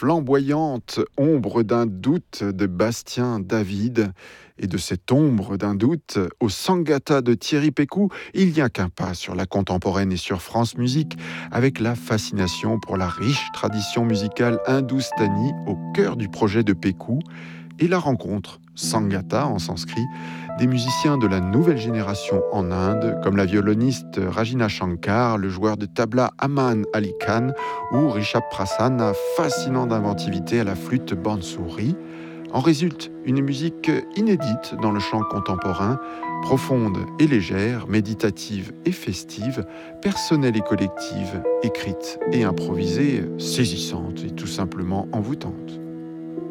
flamboyante ombre d'un doute de Bastien David. Et de cette ombre d'un doute au Sangata de Thierry Pécou, il n'y a qu'un pas sur la contemporaine et sur France Musique, avec la fascination pour la riche tradition musicale hindoustanie au cœur du projet de Pécou, et la rencontre, Sangata en sanskrit, des musiciens de la nouvelle génération en Inde, comme la violoniste Rajina Shankar, le joueur de tabla Aman Ali Khan ou Rishabh Prasanna, fascinant d'inventivité à la flûte bansuri. En résulte une musique inédite dans le chant contemporain, profonde et légère, méditative et festive, personnelle et collective, écrite et improvisée, saisissante et tout simplement envoûtante.